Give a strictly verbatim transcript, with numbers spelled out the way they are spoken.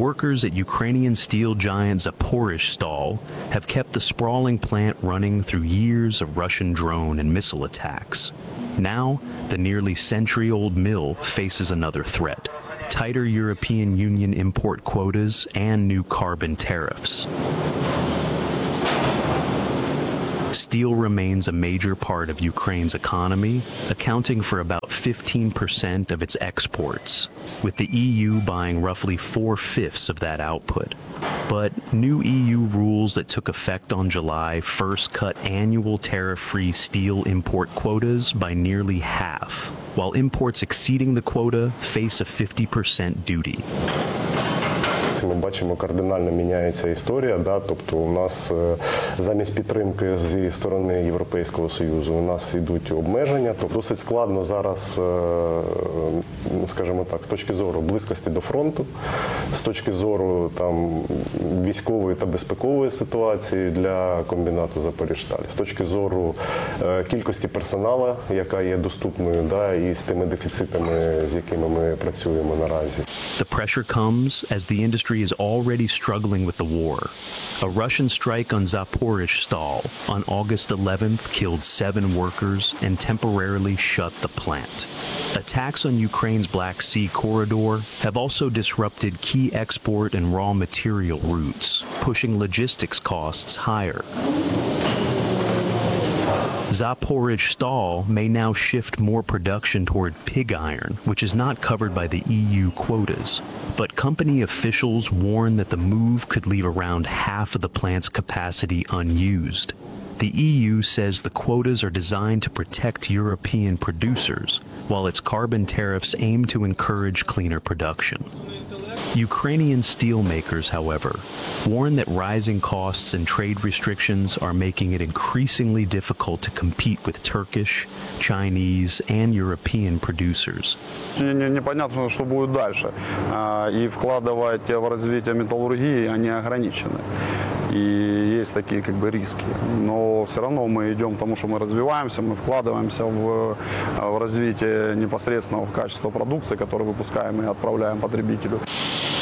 workers at Ukrainian steel giant Zaporizhzhstal have kept the sprawling plant running through years of Russian drone and missile attacks. Now, the nearly century-old mill faces another threat: tighter European Union import quotas and new carbon tariffs. Steel remains a major part of Ukraine's economy, accounting for about fifteen percent of its exports, with the E U buying roughly four-fifths of that output. But new E U rules that took effect on July first cut annual tariff-free steel import quotas by nearly half, while imports exceeding the quota face a fifty percent duty. Ми бачимо, кардинально міняється історія, да? Тобто у нас замість підтримки зі сторони Європейського Союзу у нас йдуть обмеження. Тобто досить складно зараз, скажімо так, з точки зору близькості до фронту, з точки зору там військової та безпекової ситуації для комбінату Запоріжсталь, з точки зору кількості персоналу, яка є доступною, да, і з тими дефіцитами, з якими ми працюємо наразі. The pressure comes as the industry is already struggling with the war. A Russian strike on Zaporizhzhstal on August eleventh killed seven workers and temporarily shut the plant. Attacks on Ukraine's Black Sea corridor have also disrupted key export and raw material routes, pushing logistics costs higher. Zaporizhzhstal may now shift more production toward pig iron, which is not covered by the E U quotas. But company officials warn that the move could leave around half of the plant's capacity unused. The E U says the quotas are designed to protect European producers, while its carbon tariffs aim to encourage cleaner production. Ukrainian steelmakers, however, warn that rising costs and trade restrictions are making it increasingly difficult to compete with Turkish, Chinese, and European producers. Непонятно, что будет дальше. И вкладывать в развитие металлургии они ограничены. И есть такие как бы риски. Но все равно мы идем к тому, что мы развиваемся, мы вкладываемся в, в развитие непосредственно в качество продукции, которую выпускаем и отправляем потребителю.